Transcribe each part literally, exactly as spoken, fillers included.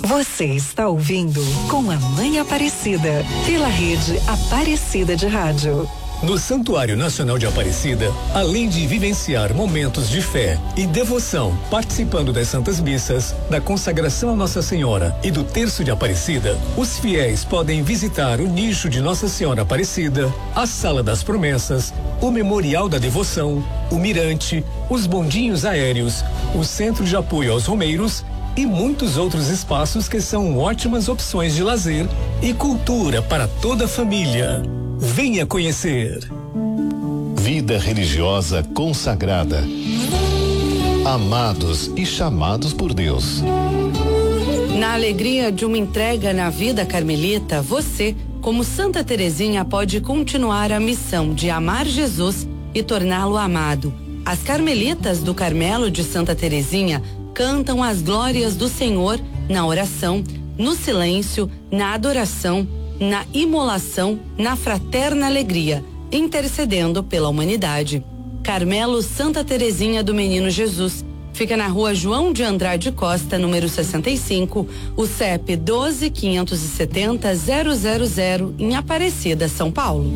Você está ouvindo Com a Mãe Aparecida, pela rede Aparecida de Rádio. No Santuário Nacional de Aparecida, além de vivenciar momentos de fé e devoção, participando das Santas Missas, da consagração a Nossa Senhora e do Terço de Aparecida, os fiéis podem visitar o nicho de Nossa Senhora Aparecida, a Sala das Promessas, o Memorial da Devoção, o Mirante, os bondinhos aéreos, o Centro de Apoio aos Romeiros e muitos outros espaços que são ótimas opções de lazer e cultura para toda a família. Venha conhecer. Vida religiosa consagrada. Amados e chamados por Deus. Na alegria de uma entrega na vida carmelita, você, como Santa Teresinha, pode continuar a missão de amar Jesus e torná-lo amado. As carmelitas do Carmelo de Santa Teresinha cantam as glórias do Senhor na oração, no silêncio, na adoração, na imolação, na fraterna alegria, intercedendo pela humanidade. Carmelo Santa Teresinha do Menino Jesus. Fica na rua João de Andrade Costa, número sessenta e cinco, o C E P doze, quinhentos e setenta, zero zero zero, em Aparecida, São Paulo.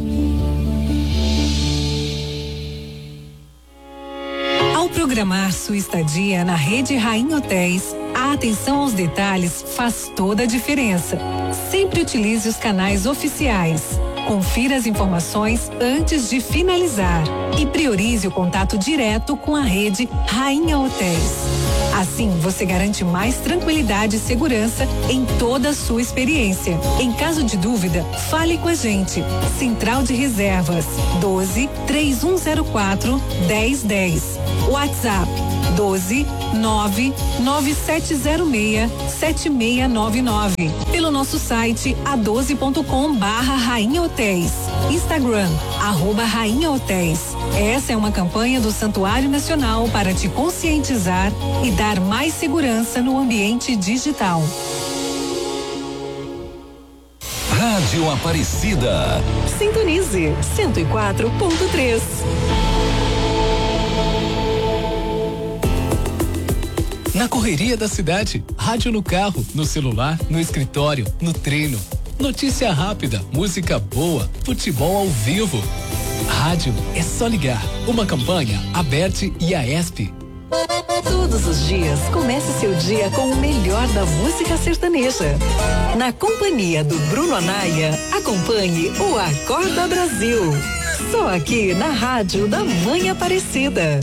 Ao programar sua estadia na rede Rainha Hotéis, a atenção aos detalhes faz toda a diferença. Sempre utilize os canais oficiais. Confira as informações antes de finalizar e priorize o contato direto com a rede Rainha Hotéis. Assim, você garante mais tranquilidade e segurança em toda a sua experiência. Em caso de dúvida, fale com a gente. Central de Reservas doze, três um zero quatro, dez dez. WhatsApp doze, nove, nove sete zero seis, sete seis nove nove. Pelo nosso site a doze ponto com barra Rainha Hotéis. Instagram, arroba Rainha Hotéis. Essa é uma campanha do Santuário Nacional para te conscientizar e dar mais segurança no ambiente digital. Rádio Aparecida. Sintonize cento e quatro ponto três. Na correria da cidade, rádio no carro, no celular, no escritório, no treino. Notícia rápida, música boa, futebol ao vivo. Rádio é só ligar. Uma campanha Aberte e a ESP. Todos os dias, comece seu dia com o melhor da música sertaneja. Na companhia do Bruno Anaia, acompanhe o Acorda Brasil. Só aqui na Rádio da Mãe Aparecida.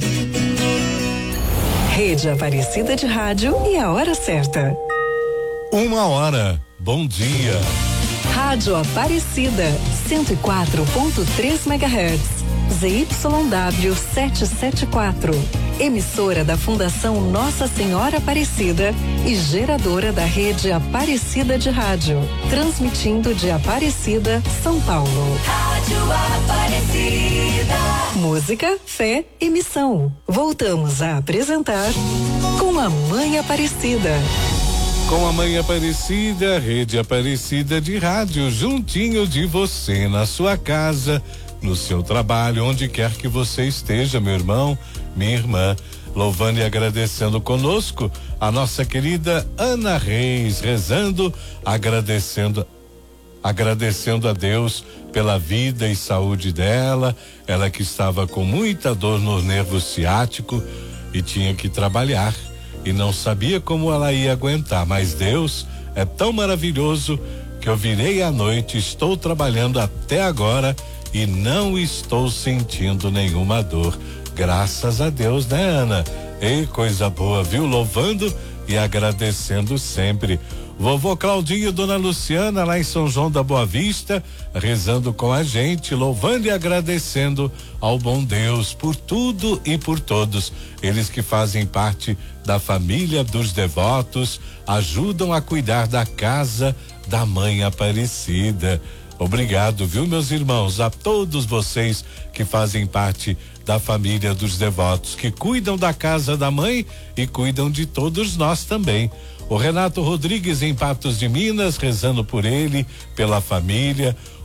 Rede Aparecida de Rádio e a hora certa. Uma hora. Bom dia. Rádio Aparecida, cento e quatro ponto três megahertz. Z Y W setecentos e setenta e quatro. Emissora da Fundação Nossa Senhora Aparecida e geradora da rede Aparecida de Rádio. Transmitindo de Aparecida, São Paulo. Rádio Aparecida. Música, fé e missão. Voltamos a apresentar Com a Mãe Aparecida. Com a Mãe Aparecida, rede Aparecida de Rádio, juntinho de você, na sua casa, no seu trabalho, onde quer que você esteja, meu irmão, minha irmã, louvando e agradecendo conosco a nossa querida Ana Reis, rezando, agradecendo, agradecendo a Deus pela vida e saúde dela, ela que estava com muita dor no nervo ciático e tinha que trabalhar e não sabia como ela ia aguentar, mas Deus é tão maravilhoso que eu virei à noite, estou trabalhando até agora e não estou sentindo nenhuma dor. Graças a Deus, né, Ana? Ei, coisa boa, viu? Louvando e agradecendo sempre. Vovô Claudinho e Dona Luciana lá em São João da Boa Vista, rezando com a gente, louvando e agradecendo ao bom Deus por tudo e por todos. Eles que fazem parte da família dos devotos, ajudam a cuidar da casa da Mãe Aparecida. Obrigado, viu, meus irmãos, a todos vocês que fazem parte da família dos devotos, que cuidam da casa da mãe e cuidam de todos nós também. O Renato Rodrigues em Patos de Minas, rezando por ele, pela família.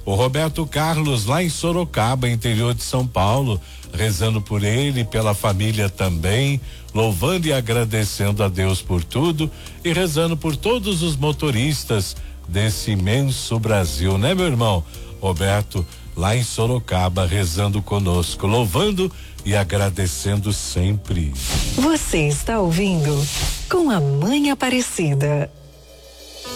O Roberto Carlos, lá em Sorocaba, interior de São Paulo, rezando por ele e pela família também, louvando e agradecendo a Deus por tudo e rezando por todos os motoristas desse imenso Brasil, né, meu irmão? Roberto, lá em Sorocaba, rezando conosco, louvando e agradecendo sempre. Você está ouvindo com a Mãe Aparecida.